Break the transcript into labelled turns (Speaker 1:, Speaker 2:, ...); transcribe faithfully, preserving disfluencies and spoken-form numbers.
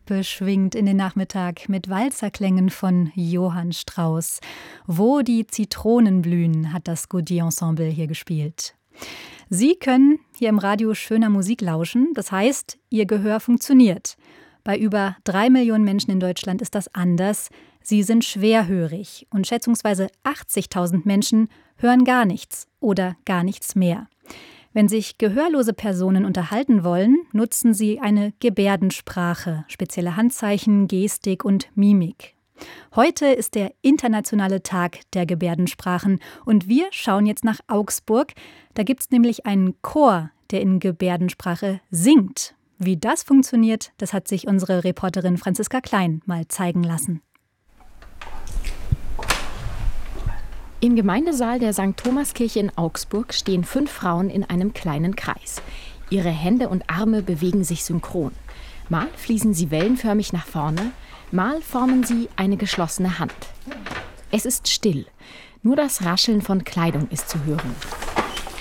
Speaker 1: beschwingt in den Nachmittag mit Walzerklängen von Johann Strauss. Wo die Zitronen blühen, hat das Gaudier-Ensemble hier gespielt. Sie können hier im Radio schöner Musik lauschen, das heißt, Ihr Gehör funktioniert. Bei über drei Millionen Menschen in Deutschland ist das anders. Sie sind schwerhörig und schätzungsweise achtzigtausend Menschen hören gar nichts oder gar nichts mehr. Wenn sich gehörlose Personen unterhalten wollen, nutzen sie eine Gebärdensprache, spezielle Handzeichen, Gestik und Mimik. Heute ist der internationale Tag der Gebärdensprachen und wir schauen jetzt nach Augsburg. Da gibt es nämlich einen Chor, der in Gebärdensprache singt. Wie das funktioniert, das hat sich unsere Reporterin Franziska Klein mal zeigen lassen.
Speaker 2: Im Gemeindesaal der Sankt Thomaskirche in Augsburg stehen fünf Frauen in einem kleinen Kreis. Ihre Hände und Arme bewegen sich synchron. Mal fließen sie wellenförmig nach vorne, mal formen sie eine geschlossene Hand. Es ist still. Nur das Rascheln von Kleidung ist zu hören.